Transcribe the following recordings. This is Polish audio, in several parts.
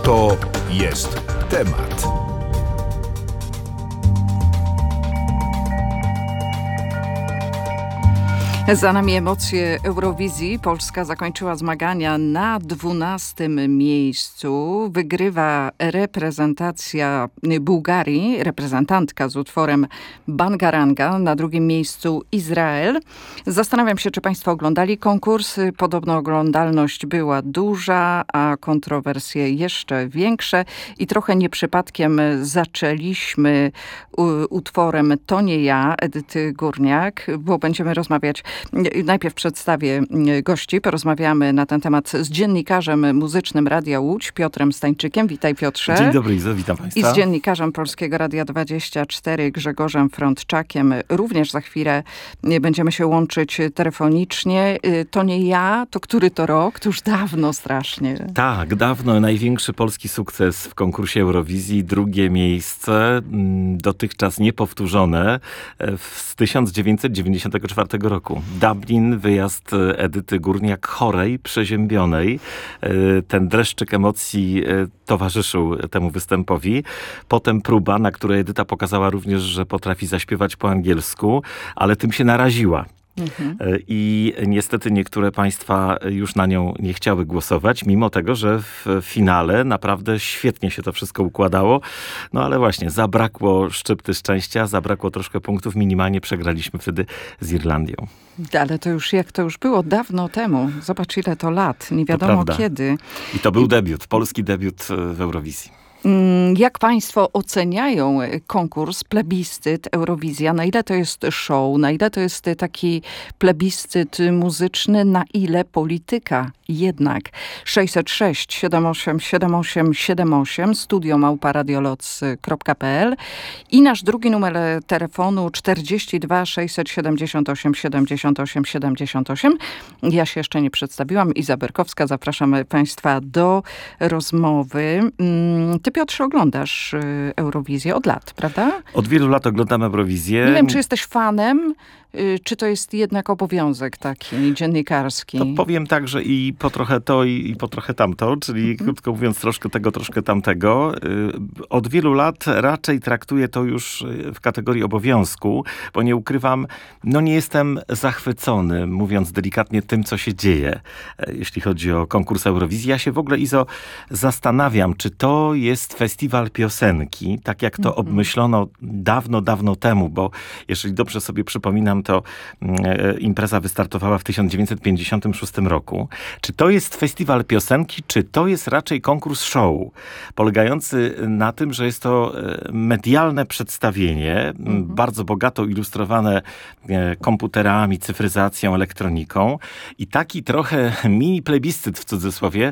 To jest temat. Za nami emocje Eurowizji. Polska zakończyła zmagania na 12. miejscu. Wygrywa reprezentacja Bułgarii, reprezentantka z utworem Bangaranga. Na drugim miejscu Izrael. Zastanawiam się, czy państwo oglądali konkurs. Podobno oglądalność była duża, a kontrowersje jeszcze większe. I trochę nie przypadkiem zaczęliśmy utworem To nie ja, Edyty Górniak, bo będziemy rozmawiać. Najpierw przedstawię gości. Porozmawiamy na ten temat z dziennikarzem muzycznym Radia Łódź, Piotrem Stańczykiem. Witaj, Piotrze. Dzień dobry, Izo, witam państwa. I z dziennikarzem Polskiego Radia 24 Grzegorzem Frądczakiem. Również za chwilę będziemy się łączyć telefonicznie. To nie ja, to który to rok? To już dawno strasznie. Tak, dawno. Największy polski sukces w konkursie Eurowizji. Drugie miejsce, dotychczas niepowtórzone, z 1994 roku. Dublin, wyjazd Edyty Górniak, chorej, przeziębionej. Ten dreszczyk emocji towarzyszył temu występowi. Potem próba, na której Edyta pokazała również, że potrafi zaśpiewać po angielsku, ale tym się naraziła. I niestety niektóre państwa już na nią nie chciały głosować, mimo tego, że w finale naprawdę świetnie się to wszystko układało. No ale właśnie, zabrakło szczypty szczęścia, zabrakło troszkę punktów, minimalnie przegraliśmy wtedy z Irlandią. Ale to już jak to już było dawno temu. Zobacz, ile to lat, nie wiadomo kiedy. I to był debiut, polski debiut w Eurowizji. Jak państwo oceniają konkurs, plebiscyt, Eurowizja? Na ile to jest show? Na ile to jest taki plebiscyt muzyczny? Na ile polityka jednak? 606 78 78 78 studio@radioloc.pl i nasz drugi numer telefonu 42 678 78 78. Ja się jeszcze nie przedstawiłam. Iza Berkowska. Zapraszam państwa do rozmowy. Ty, Piotrze, oglądasz Eurowizję od lat, prawda? Od wielu lat oglądam Eurowizję. Nie wiem, czy jesteś fanem, czy to jest jednak obowiązek taki dziennikarski? To powiem tak, że i po trochę to, i po trochę tamto, czyli krótko mówiąc troszkę tego, troszkę tamtego. Od wielu lat raczej traktuję to już w kategorii obowiązku, bo nie ukrywam, no nie jestem zachwycony, mówiąc delikatnie, tym, co się dzieje, jeśli chodzi o konkurs Eurowizji. Ja się w ogóle, Izo, zastanawiam, czy to jest festiwal piosenki, tak jak to obmyślono dawno, dawno temu, bo jeżeli dobrze sobie przypominam, to impreza wystartowała w 1956 roku. Czy to jest festiwal piosenki, czy to jest raczej konkurs show, polegający na tym, że jest to medialne przedstawienie, bardzo bogato ilustrowane komputerami, cyfryzacją, elektroniką i taki trochę mini plebiscyt w cudzysłowie,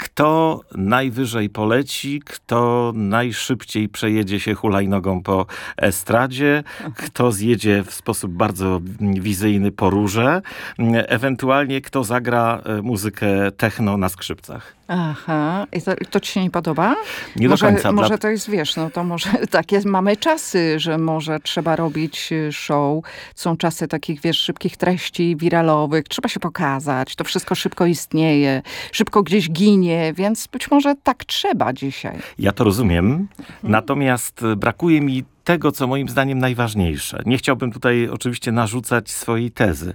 kto najwyżej poleci, kto najszybciej przejedzie się hulajnogą po estradzie, kto zjedzie w sposób bardzo wizyjny po rurze, ewentualnie kto zagra muzykę techno na skrzypcach. Aha, i to ci się nie podoba? Nie do końca. Może to jest, wiesz, no to może takie mamy czasy, że może trzeba robić show. Są czasy takich, wiesz, szybkich treści wiralowych. Trzeba się pokazać. To wszystko szybko istnieje. Szybko gdzieś ginie, więc być może tak trzeba dzisiaj. Ja to rozumiem. Natomiast brakuje mi tego, co moim zdaniem najważniejsze. Nie chciałbym tutaj oczywiście narzucać swojej tezy,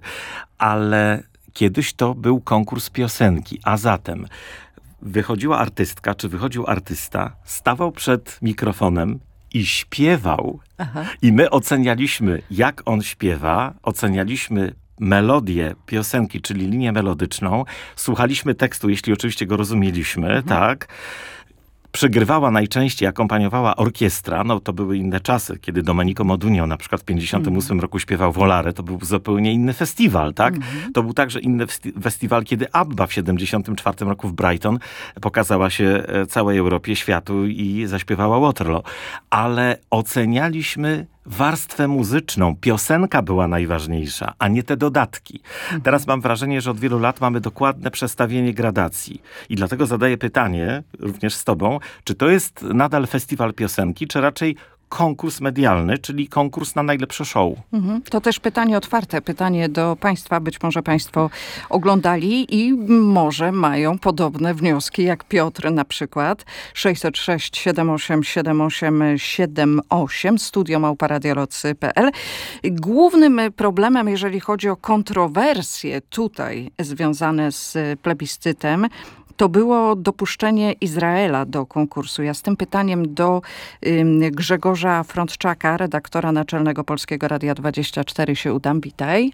ale kiedyś to był konkurs piosenki, a zatem wychodziła artystka, czy wychodził artysta, stawał przed mikrofonem i śpiewał. Aha. I my ocenialiśmy, jak on śpiewa, ocenialiśmy melodię piosenki, czyli linię melodyczną, słuchaliśmy tekstu, jeśli oczywiście go rozumieliśmy, tak. Przygrywała najczęściej, akompaniowała orkiestra. No to były inne czasy, kiedy Domenico Modugno na przykład w 1958 roku śpiewał Volare. To był zupełnie inny festiwal, tak? To był także inny festiwal, kiedy ABBA w 1974 roku w Brighton pokazała się całej Europie, światu i zaśpiewała Waterloo. Ale ocenialiśmy warstwę muzyczną. Piosenka była najważniejsza, a nie te dodatki. Teraz mam wrażenie, że od wielu lat mamy dokładne przestawienie gradacji. I dlatego zadaję pytanie, również z tobą, czy to jest nadal festiwal piosenki, czy raczej konkurs medialny, czyli konkurs na najlepsze show. To też pytanie otwarte, pytanie do państwa. Być może państwo oglądali i może mają podobne wnioski jak Piotr na przykład. 606 78 78 78 studio@radiolocy.pl. Głównym problemem, jeżeli chodzi o kontrowersje tutaj związane z plebiscytem, to było dopuszczenie Izraela do konkursu. Ja z tym pytaniem do Grzegorza Frądczaka, redaktora naczelnego Polskiego Radia 24 się udam. Witaj.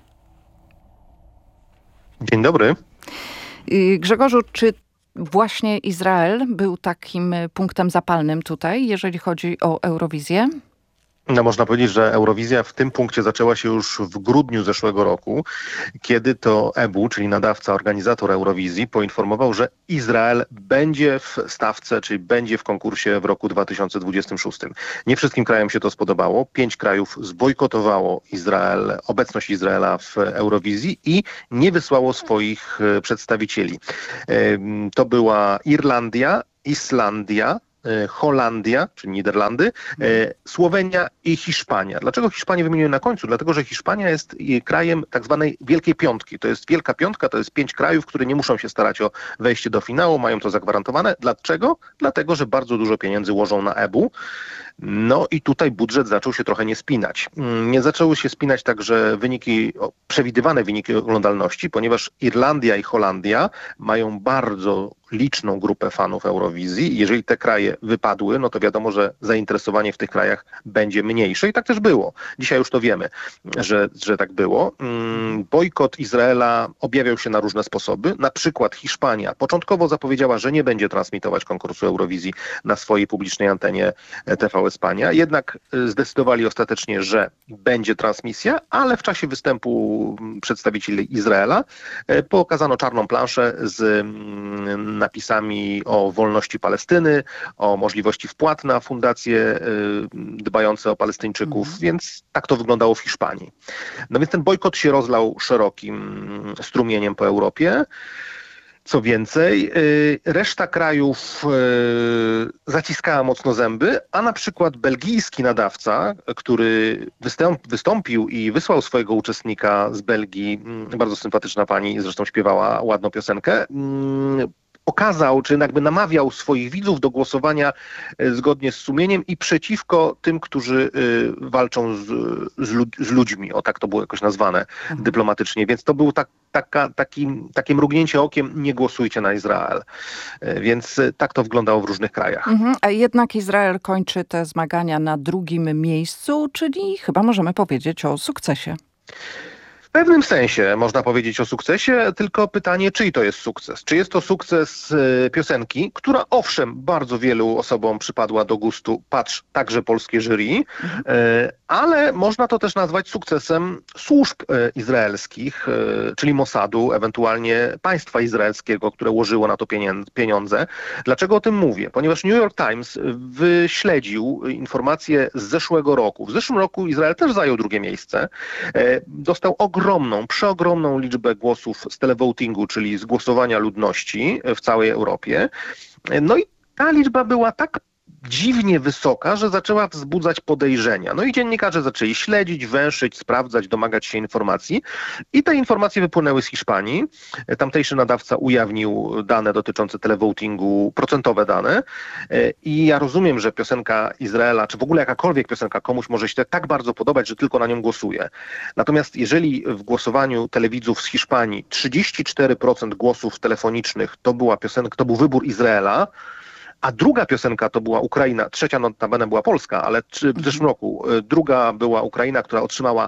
Dzień dobry. Grzegorzu, czy właśnie Izrael był takim punktem zapalnym tutaj, jeżeli chodzi o Eurowizję? No, można powiedzieć, że Eurowizja w tym punkcie zaczęła się już w grudniu zeszłego roku, kiedy to EBU, czyli nadawca, organizator Eurowizji, poinformował, że Izrael będzie w stawce, czyli będzie w konkursie w roku 2026. Nie wszystkim krajom się to spodobało. 5 krajów zbojkotowało obecność Izraela w Eurowizji i nie wysłało swoich przedstawicieli. To była Irlandia, Islandia, Holandia, czyli Niderlandy, Słowenia i Hiszpania. Dlaczego Hiszpanię wymieniłem na końcu? Dlatego, że Hiszpania jest krajem tak zwanej Wielkiej Piątki. To jest Wielka Piątka, to jest 5 krajów, które nie muszą się starać o wejście do finału, mają to zagwarantowane. Dlaczego? Dlatego, że bardzo dużo pieniędzy łożą na EBU. No i tutaj budżet zaczął się trochę nie spinać. Nie zaczęły się spinać także przewidywane wyniki oglądalności, ponieważ Irlandia i Holandia mają bardzo liczną grupę fanów Eurowizji. Jeżeli te kraje wypadły, no to wiadomo, że zainteresowanie w tych krajach będzie mniejsze i tak też było. Dzisiaj już to wiemy, że tak było. Bojkot Izraela objawiał się na różne sposoby. Na przykład Hiszpania początkowo zapowiedziała, że nie będzie transmitować konkursu Eurowizji na swojej publicznej antenie TV Espania. Jednak zdecydowali ostatecznie, że będzie transmisja, ale w czasie występu przedstawicieli Izraela pokazano czarną planszę z napisami o wolności Palestyny, o możliwości wpłat na fundacje dbające o Palestyńczyków, więc tak to wyglądało w Hiszpanii. No więc ten bojkot się rozlał szerokim strumieniem po Europie. Co więcej, reszta krajów zaciskała mocno zęby, a na przykład belgijski nadawca, który wystąpił i wysłał swojego uczestnika z Belgii, bardzo sympatyczna pani, zresztą śpiewała ładną piosenkę, okazał, czy jakby namawiał swoich widzów do głosowania zgodnie z sumieniem i przeciwko tym, którzy walczą z ludźmi. O tak to było jakoś nazwane dyplomatycznie. Więc to było takie mrugnięcie okiem, nie głosujcie na Izrael. Więc tak to wyglądało w różnych krajach. A jednak Izrael kończy te zmagania na drugim miejscu, czyli chyba możemy powiedzieć o sukcesie. W pewnym sensie można powiedzieć o sukcesie, tylko pytanie, czyj to jest sukces? Czy jest to sukces piosenki, która owszem bardzo wielu osobom przypadła do gustu, patrz, także polskie jury, ale można to też nazwać sukcesem służb izraelskich, czyli Mossadu, ewentualnie państwa izraelskiego, które łożyło na to pieniądze. Dlaczego o tym mówię? Ponieważ New York Times wyśledził informacje z zeszłego roku. W zeszłym roku Izrael też zajął drugie miejsce. Dostał przeogromną liczbę głosów z televotingu, czyli z głosowania ludności w całej Europie. No i ta liczba była tak dziwnie wysoka, że zaczęła wzbudzać podejrzenia. No i dziennikarze zaczęli śledzić, węszyć, sprawdzać, domagać się informacji i te informacje wypłynęły z Hiszpanii. Tamtejszy nadawca ujawnił dane dotyczące televotingu, procentowe dane i ja rozumiem, że piosenka Izraela, czy w ogóle jakakolwiek piosenka komuś może się tak bardzo podobać, że tylko na nią głosuje. Natomiast jeżeli w głosowaniu telewidzów z Hiszpanii 34% głosów telefonicznych to była piosenka, to był wybór Izraela, a druga piosenka to była Ukraina, trzecia notabene była Polska, ale w zeszłym roku druga była Ukraina, która otrzymała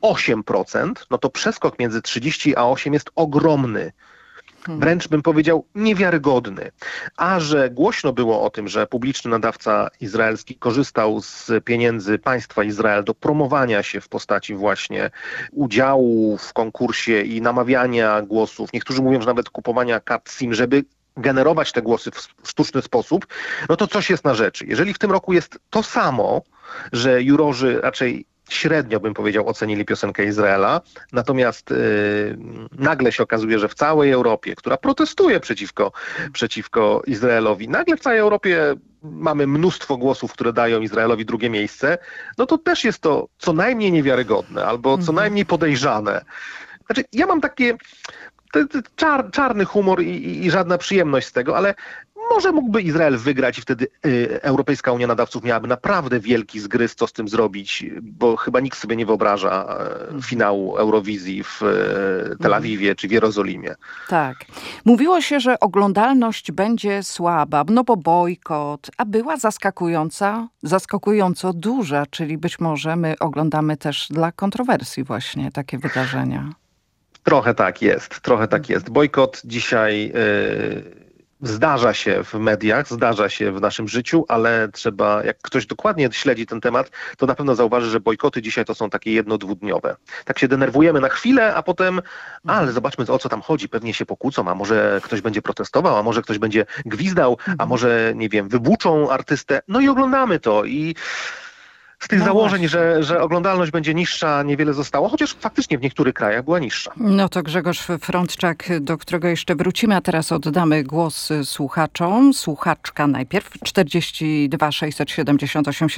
8%, no to przeskok między 30 a 8 jest ogromny. Wręcz bym powiedział niewiarygodny. A że głośno było o tym, że publiczny nadawca izraelski korzystał z pieniędzy państwa Izrael do promowania się w postaci właśnie udziału w konkursie i namawiania głosów, niektórzy mówią, że nawet kupowania kart SIM, żeby generować te głosy w sztuczny sposób, no to coś jest na rzeczy. Jeżeli w tym roku jest to samo, że jurorzy raczej średnio, bym powiedział, ocenili piosenkę Izraela. Natomiast nagle się okazuje, że w całej Europie, która protestuje przeciwko Izraelowi, nagle w całej Europie mamy mnóstwo głosów, które dają Izraelowi drugie miejsce, no to też jest to co najmniej niewiarygodne albo co najmniej podejrzane. Znaczy, ja mam takie czarny humor i żadna przyjemność z tego, ale może mógłby Izrael wygrać i wtedy Europejska Unia Nadawców miałaby naprawdę wielki zgryz, co z tym zrobić, bo chyba nikt sobie nie wyobraża finału Eurowizji w Tel Awiwie czy w Jerozolimie. Tak. Mówiło się, że oglądalność będzie słaba, no bo bojkot, a była zaskakująco duża, czyli być może my oglądamy też dla kontrowersji właśnie takie wydarzenia. Trochę tak jest. Bojkot dzisiaj zdarza się w mediach, zdarza się w naszym życiu, ale trzeba, jak ktoś dokładnie śledzi ten temat, to na pewno zauważy, że bojkoty dzisiaj to są takie 1-2-dniowe. Tak się denerwujemy na chwilę, a potem, ale zobaczmy, o co tam chodzi, pewnie się pokłócą, a może ktoś będzie protestował, a może ktoś będzie gwizdał, a może, nie wiem, wybuczą artystę, no i oglądamy to i z tych założeń, że oglądalność będzie niższa, niewiele zostało, chociaż faktycznie w niektórych krajach była niższa. No to Grzegorz Frądczak, do którego jeszcze wrócimy, a teraz oddamy głos słuchaczom. Słuchaczka najpierw, 42 678